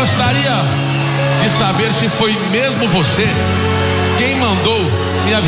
gostaria de saber se foi mesmo você quem mandou me